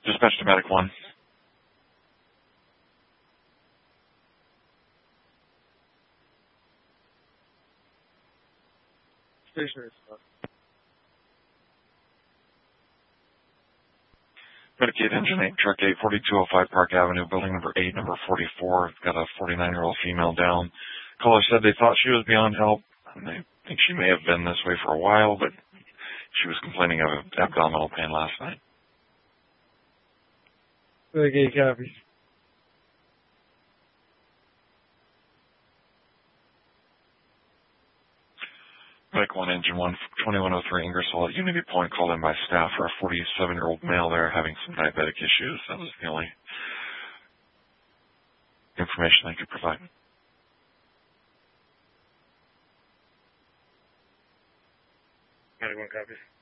Dispatch to Medic 1. Stationary stuff. Medic 8, Engine 8, Truck 8, 4205 Park Avenue, building number 8, number 44. Got a 49-year-old female down. Caller said they thought she was beyond help. And they think she may have been this way for a while, but she was complaining of abdominal pain last night. Okay, copy. Medic 1, Engine 1, 2103 Ingersoll. At Unity Point, called in by staff for a 47-year-old male there having some diabetic issues. That was the only information I could provide. Medic 1 copies.